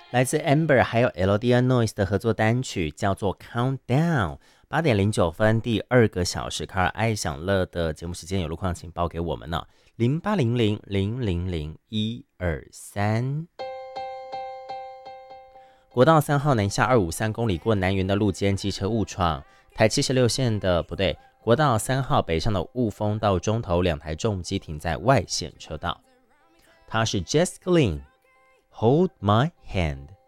来自 Amber 还有 Elodie Noise 的合作单曲叫做 Countdown。8:09第二个小时，卡尔爱享乐的节目时间有路况请报给我们呢，0800000123。国道3号南下253公里过南园的路肩机车误闯，台76线的不对，国道3号北上的雾峰到中头2台重机停在外线车道。他是 Jessica Lin，Hold My Hand。